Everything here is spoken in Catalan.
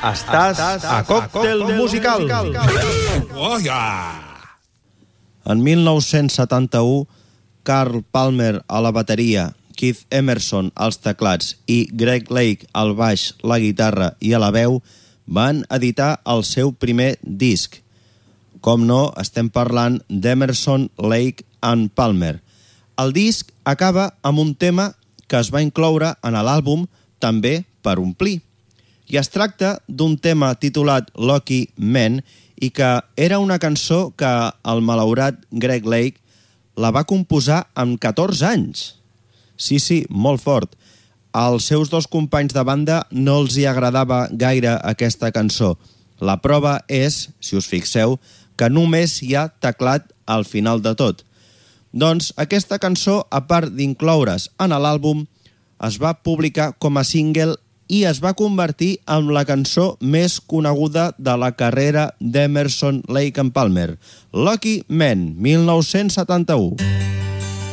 Estàs a Còctel Musical. Oh, ja! En 1971, Carl Palmer a la bateria, Keith Emerson als teclats i Greg Lake al baix, la guitarra i a la veu van editar el seu primer disc. Com no, estem parlant d'Emerson, Lake and Palmer. El disc acaba amb un tema que es va incloure en l'àlbum també per omplir. I es tracta d'un tema titulat Lucky Men i que era una cançó que el malaurat Greg Lake la va composar amb 14 anys. Sí, molt fort. Als seus dos companys de banda no els hi agradava gaire aquesta cançó. La prova és, si us fixeu, que només hi ha teclat al final de tot. Doncs aquesta cançó, a part d'incloure's en l'àlbum, es va publicar com a single i es va convertir en la cançó més coneguda de la carrera d'Emerson, Lake and Palmer. Lucky Men, 1971.